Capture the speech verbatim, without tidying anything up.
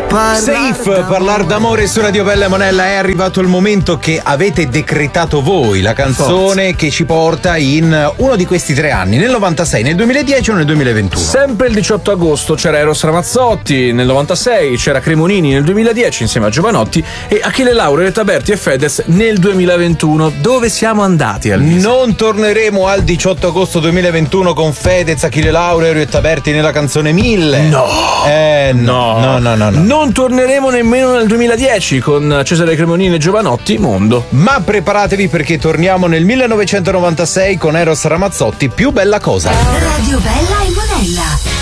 Safe, parlare d'amore su Radio Bella e Monella. È arrivato il momento che avete decretato voi, la canzone Forza. Che ci porta in uno di questi tre anni, nel novantasei, nel duemiladieci o nel duemilaventuno. Sempre il diciotto agosto c'era Eros Ramazzotti, nel novantasei c'era Cremonini, nel duemiladieci insieme a Giovanotti, e Achille Lauro, Retta Berti e Fedez nel duemilaventuno. Dove siamo andati, Alvise? Non torneremo al diciotto agosto duemilaventuno con Fedez, Achille Lauro e Retta Berti nella canzone mille. No! Eh no, no, no, no, no. Non torneremo nemmeno nel duemiladieci con Cesare Cremonini e Giovanotti, Mondo. Ma preparatevi perché torniamo nel millenovecentonovantasei con Eros Ramazzotti, Più bella cosa. Radio Bella e Monella.